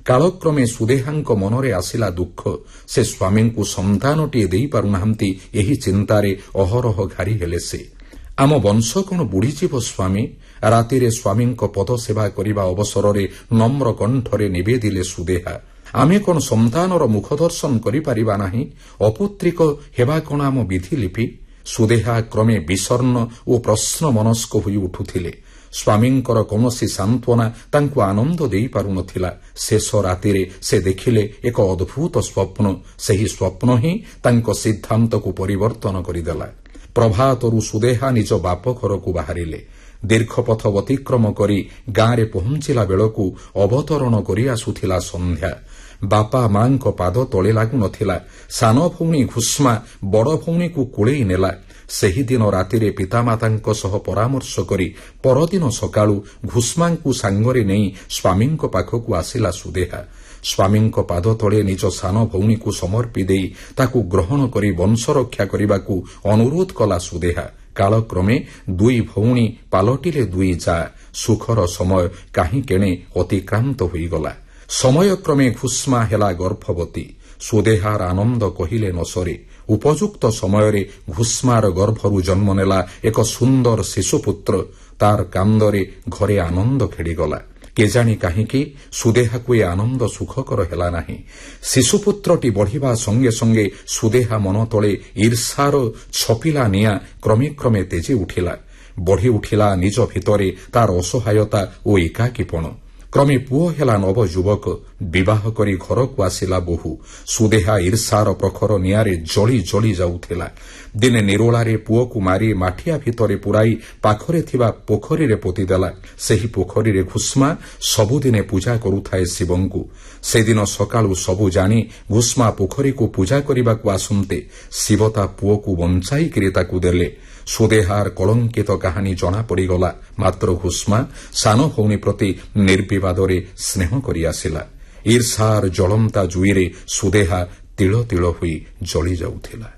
କାଳକ୍ରମେ ସୁଦେହାଙ୍କ ମନରେ ଆସିଲା ଦୁଃଖ। ସେ ସ୍ୱାମୀଙ୍କୁ ସନ୍ତାନଟିଏ ଦେଇପାରୁନାହାନ୍ତି, ଏହି ଚିନ୍ତାରେ ଅହରହ ଘାରି ହେଲେ ସେ। ଆମ ବଂଶ କଣ ବୁଡ଼ିଯିବ ସ୍ୱାମୀ? ରାତିରେ ସ୍ୱାମୀଙ୍କ ପଦସେବା କରିବା ଅବସରରେ ନମ୍ର କଣ୍ଠରେ ନିବେଦିଲେ ସୁଦେହା। ଆମେ କଣ ସନ୍ତାନର ମୁଖ ଦର୍ଶନ କରିପାରିବା ନାହିଁ? ଅପୁତ୍ରିକ ହେବା କଣ ଆମ ବିଧିଲିପି? ସୁଦେହା କ୍ରମେ ବିଷର୍ଣ୍ଣ ଓ ପ୍ରଶ୍ନମନସ୍କ ହୋଇ ଉଠୁଥିଲେ। ସ୍ୱାମୀଙ୍କର କୌଣସି ସାନ୍ତ୍ୱନା ତାଙ୍କୁ ଆନନ୍ଦ ଦେଇପାରୁନଥିଲା। ଶେଷ ରାତିରେ ସେ ଦେଖିଲେ ଏକ ଅଦ୍ଭୁତ ସ୍ୱପ୍ନ। ସେହି ସ୍ୱପ୍ନ ହିଁ ତାଙ୍କ ସିଦ୍ଧାନ୍ତକୁ ପରିବର୍ତ୍ତନ କରିଦେଲା। ପ୍ରଭାତରୁ ସୁଦେହା ନିଜ ବାପ ଘରକୁ ବାହାରିଲେ। ଦୀର୍ଘ ପଥ ଅତିକ୍ରମ କରି ଗାଁରେ ପହଞ୍ଚିଲା ବେଳକୁ ଅବତରଣ କରି ଆସୁଥିଲା ସନ୍ଧ୍ୟା। ବାପା ମାଙ୍କ ପାଦ ତଳେ ଲାଗୁନଥିଲା। ସାନ ଭଉଣୀ ଘୁଷ୍ମା ବଡ଼ ଭଉଣୀକୁ କୋଳେଇ ନେଲା। ସେହିଦିନ ରାତିରେ ପିତାମାତାଙ୍କ ସହ ପରାମର୍ଶ କରି ପରଦିନ ସକାଳୁ ଘୁଷ୍ମାଙ୍କୁ ସାଙ୍ଗରେ ନେଇ ସ୍ୱାମୀଙ୍କ ପାଖକୁ ଆସିଲା ସୁଦେହା। ସ୍ୱାମୀଙ୍କ ପାଦ ତଳେ ନିଜ ସାନ ଭଉଣୀକୁ ସମର୍ପି ଦେଇ ତାକୁ ଗ୍ରହଣ କରି ବଂଶରକ୍ଷା କରିବାକୁ ଅନୁରୋଧ କଲା ସୁଦେହା। କାଳକ୍ରମେ ଦୁଇ ଭଉଣୀ ପାଲଟିଲେ ଦୁଇ ଯା। ସୁଖର ସମୟ କାହିଁ କେଣେ ଅତିକ୍ରାନ୍ତ ହୋଇଗଲା। ସମୟକ୍ରମେ ଘୁଷ୍ମା ହେଲା ଗର୍ଭବତୀ। ସୁଦେହାର ଆନନ୍ଦ କହିଲେ ନ ସରେ। ଉପଯୁକ୍ତ ସମୟରେ ଘୁଷ୍ମାର ଗର୍ଭରୁ ଜନ୍ମ ନେଲା ଏକ ସୁନ୍ଦର ଶିଶୁପୁତ୍ର। ତାର କାନ୍ଦରେ ଘରେ ଆନନ୍ଦ ଖେଳିଗଲା। କେଜାଣି କାହିଁକି ସୁଦେହାକୁ ଏ ଆନନ୍ଦ ସୁଖକର ହେଲା ନାହିଁ। ଶିଶୁପୁତ୍ରଟି ବଢ଼ିବା ସଙ୍ଗେ ସଙ୍ଗେ ସୁଦେହା ମନ ତଳେ ଈର୍ଷାର ଛପିଲା ନିଆଁ କ୍ରମେ କ୍ରମେ ତେଜି ଉଠିଲା। ବଢ଼ି ଉଠିଲା ନିଜ ଭିତରେ ତାର ଅସହାୟତା ଓ ଏକାକୀପଣ। କ୍ରମେ ପୁଅ ହେଲା ନବଯୁବକ। ବିବାହ କରି ଘରକୁ ଆସିଲା ବୋହୂ। ସୁଦେହା ଈର୍ଷାର ପ୍ରଖର ନିଆଁରେ ଜଳି ଜଳି ଯାଉଥିଲା। ଦିନେ ନିରୋଳାରେ ପୁଅକୁ ମାରି ମାଠିଆ ଭିତରେ ପୁରାଇ ପାଖରେ ଥିବା ପୋଖରୀରେ ପୋତିଦେଲା। ସେହି ପୋଖରୀରେ ଘୁଷ୍ମା ସବୁଦିନେ ପୂଜା କରୁଥାଏ ଶିବଙ୍କୁ। ସେଦିନ ସକାଳୁ ସବୁ ଜାଣି ଘୁଷ୍ମା ପୋଖରୀକୁ ପୂଜା କରିବାକୁ ଆସନ୍ତେ ଶିବ ତା ପୁଅକୁ ବଞ୍ଚାଇକିରି ତାକୁ ଦେଲେ। ସୁଦେହାର କଳଙ୍କିତ କାହାଣୀ ଜଣାପଡ଼ିଗଲା। ମାତ୍ର ଘୁଷ୍ମା ସାନ ଭଉଣୀ ପ୍ରତି ନିର୍ବିବାଦରେ ସ୍ନେହ କରି ଆସିଲା। ଈର୍ଷାର ଜ୍ୱଳନ୍ତା ଜୁଇରେ ସୁଦେହା ତିଳ ତିଳ ହୋଇ ଜଳି ଯାଉଥିଲା।